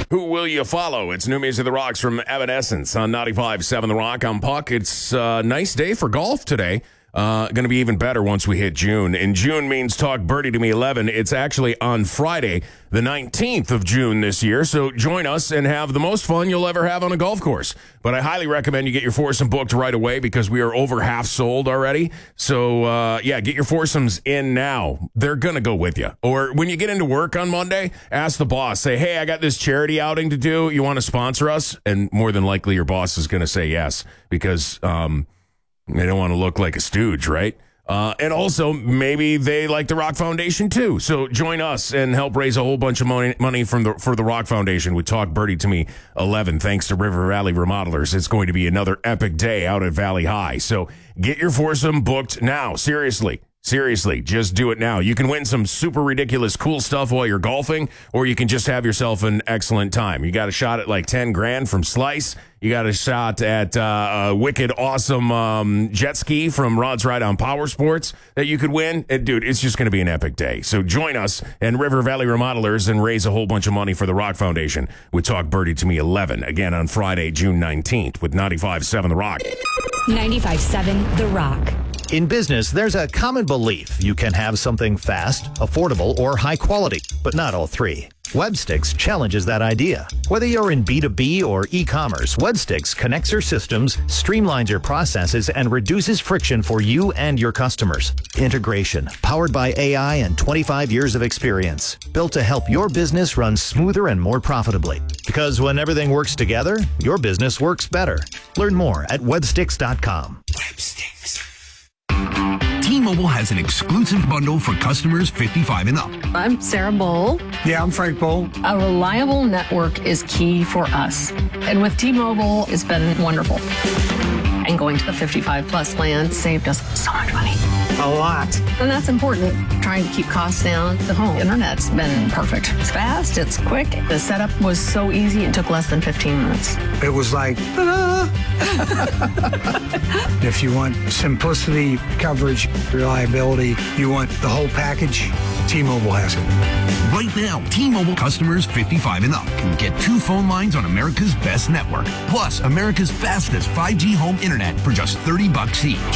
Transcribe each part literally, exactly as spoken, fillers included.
Who Will You Follow? It's New Music of the Rocks from Evanescence on ninety-five point seven The Rock. I'm Puck. It's a nice day for golf today. Uh, going to be even better once we hit June. And June means Talk Birdie to Me eleven. It's actually on Friday, the nineteenth of June this year. So join us and have the most fun you'll ever have on a golf course. But I highly recommend you get your foursome booked right away because we are over half sold already. So, uh, yeah, get your foursomes in now. They're going to go with you. Or when you get into work on Monday, ask the boss. Say, hey, I got this charity outing to do. You want to sponsor us? And more than likely your boss is going to say yes because um, they don't want to look like a stooge, right? Uh, and also, maybe they like the Rock Foundation, too. So join us and help raise a whole bunch of money, money from the for the Rock Foundation with Talk Birdie to Me eleven, thanks to River Valley Remodelers. It's going to be another epic day out at Valley High. So get your foursome booked now. Seriously. Seriously, just do it now. You can win some super ridiculous cool stuff while you're golfing, or you can just have yourself an excellent time. You got a shot at like ten grand from Slice. You got a shot at uh, a wicked awesome um, jet ski from Rod's Ride on Power Sports that you could win. And, dude, it's just going to be an epic day. So join us and River Valley Remodelers and raise a whole bunch of money for the Rock Foundation with Talk Birdie to Me eleven, again on Friday, June nineteenth with ninety-five point seven The Rock. ninety-five point seven The Rock. In business, there's a common belief you can have something fast, affordable, or high quality, but not all three. Webstix challenges that idea. Whether you're in B two B or e-commerce, Webstix connects your systems, streamlines your processes, and reduces friction for you and your customers. Integration, powered by A I and twenty-five years of experience, built to help your business run smoother and more profitably. Because when everything works together, your business works better. Learn more at webstix dot com. Webstix. T-Mobile has an exclusive bundle for customers fifty-five and up. I'm Sarah Bowl. Yeah, I'm Frank Bowl. A reliable network is key for us. And with T-Mobile, it's been wonderful. And going to the fifty-five plus plan saved us so much money. A lot. And that's important. Trying to keep costs down. The home internet's been perfect. It's fast, it's quick. The setup was so easy, it took less than fifteen minutes. It was like, ah. If you want simplicity, coverage, reliability, you want the whole package, T-Mobile has it. Right now, T-Mobile customers fifty-five and up can get two phone lines on America's best network, plus America's fastest five G home internet for just thirty bucks each.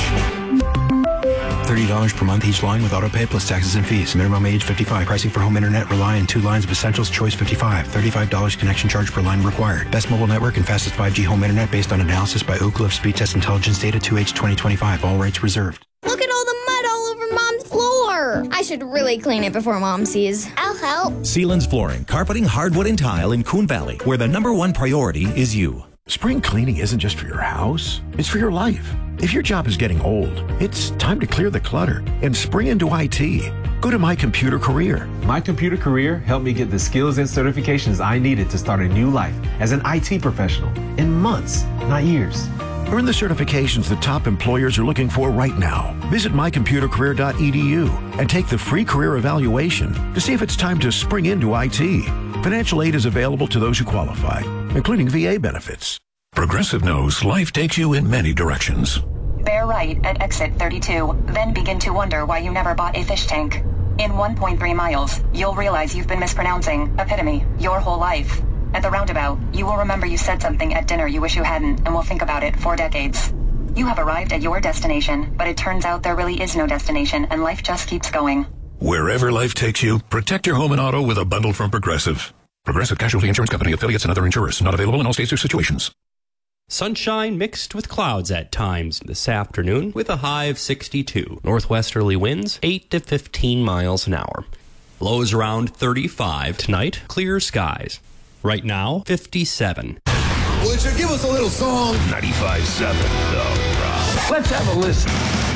thirty dollars per month each line with autopay plus taxes and fees. Minimum age fifty-five. Pricing for home internet rely on two lines of Essentials Choice fifty-five. thirty-five dollars connection charge per line required. Best mobile network and fastest five G home internet based on analysis by Oak Cliff Speed Test Intelligence Data two H twenty twenty-five. All rights reserved. Look at all the mud all over Mom's floor. I should really clean it before Mom sees. I'll help. Sealands Flooring, carpeting, hardwood, and tile in Coon Valley, where the number one priority is you. Spring cleaning isn't just for your house, it's for your life. If your job is getting old, it's time to clear the clutter and spring into I T. Go to My Computer Career. My Computer Career helped me get the skills and certifications I needed to start a new life as an I T professional in months, not years. Earn the certifications the top employers are looking for right now. Visit my computer career dot e d u and take the free career evaluation to see if it's time to spring into I T. Financial aid is available to those who qualify, including V A benefits. Progressive knows life takes you in many directions. Bear right at exit thirty-two, then begin to wonder why you never bought a fish tank. In one point three miles, you'll realize you've been mispronouncing epitome your whole life. At the roundabout, you will remember you said something at dinner you wish you hadn't and will think about it for decades. You have arrived at your destination, but it turns out there really is no destination and life just keeps going. Wherever life takes you, protect your home and auto with a bundle from Progressive. Progressive Casualty Insurance Company, affiliates, and other insurers. Not available in all states or situations. Sunshine mixed with clouds at times this afternoon with a high of sixty-two. Northwesterly winds eight to fifteen miles an hour. Lows around thirty-five. Tonight, clear skies. Right now, fifty-seven. Would you give us a little song? ninety-five point seven The Rock. Let's have a listen.